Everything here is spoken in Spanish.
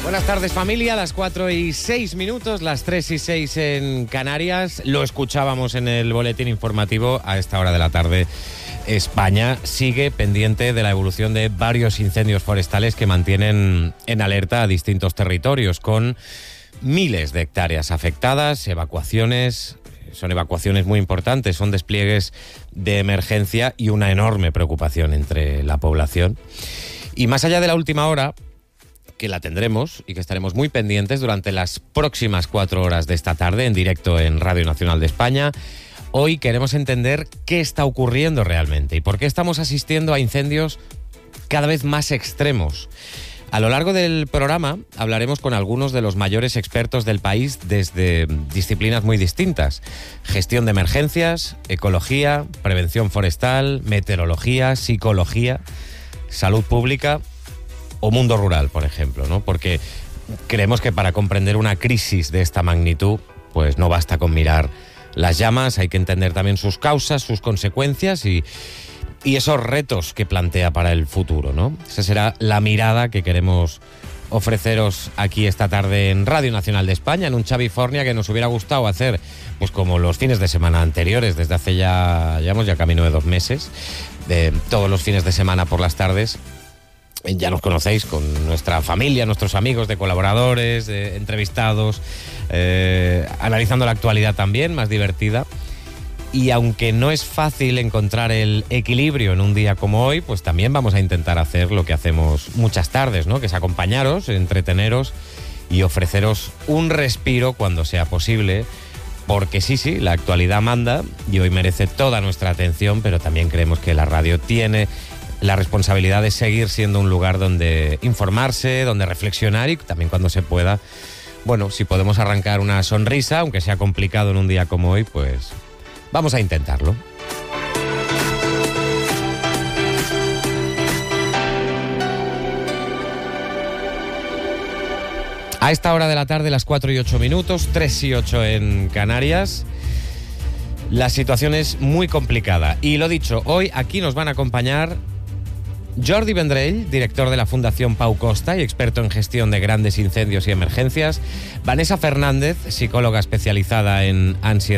Buenas tardes, familia. Las 4:06, las 3:06 en Canarias. Lo escuchábamos en el boletín informativo. A esta hora de la tarde, España sigue pendiente de la evolución de varios incendios forestales que mantienen en alerta a distintos territorios, con miles de hectáreas afectadas, evacuaciones. Son evacuaciones muy importantes, son despliegues de emergencia y una enorme preocupación entre la población. Y más allá de la última hora, que la tendremos y que estaremos muy pendientes durante las próximas 4 horas de esta tarde en directo en Radio Nacional de España, hoy queremos entender qué está ocurriendo realmente y por qué estamos asistiendo a incendios cada vez más extremos. A lo largo del programa hablaremos con algunos de los mayores expertos del país desde disciplinas muy distintas: gestión de emergencias, ecología, prevención forestal, meteorología, psicología, salud pública o mundo rural, por ejemplo, ¿no? Porque creemos que para comprender una crisis de esta magnitud, pues no basta con mirar las llamas, hay que entender también sus causas, sus consecuencias y esos retos que plantea para el futuro, ¿no? Esa será la mirada que queremos ofreceros aquí esta tarde en Radio Nacional de España, en un Xavifornia que nos hubiera gustado hacer, pues como los fines de semana anteriores, desde hace ya camino de 2 meses, todos los fines de semana por las tardes. Ya nos conocéis, con nuestra familia, nuestros amigos, de colaboradores, de entrevistados, analizando la actualidad también, más divertida. Y aunque no es fácil encontrar el equilibrio en un día como hoy, pues también vamos a intentar hacer lo que hacemos muchas tardes, ¿no? Que es acompañaros, entreteneros y ofreceros un respiro cuando sea posible. Porque sí, la actualidad manda y hoy merece toda nuestra atención, pero también creemos que la radio tiene la responsabilidad de seguir siendo un lugar donde informarse, donde reflexionar y también, cuando se pueda, bueno, si podemos arrancar una sonrisa, aunque sea complicado en un día como hoy, pues vamos a intentarlo. A esta hora de la tarde, las 4:08, 3:08 en Canarias, la situación es muy complicada. Y lo dicho, hoy aquí nos van a acompañar Jordi Vendrell, director de la Fundación Pau Costa y experto en gestión de grandes incendios y emergencias; Vanessa Fernández, psicóloga especializada en ansiedad